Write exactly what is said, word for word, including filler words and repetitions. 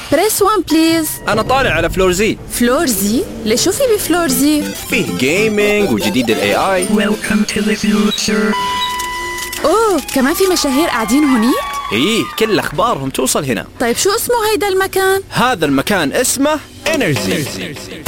بريس وان بليز. أنا طالع على فلور زي. فلور زي؟ ليش شو في بفلور زي؟ فيه جيمينج وجديد ال إيه آي. Welcome to the future. أوه كمان في مشاهير قاعدين هونيك؟ إيه كل أخبارهم توصل هنا. طيب شو اسمه هيدا المكان؟ هذا المكان اسمه إنرجي.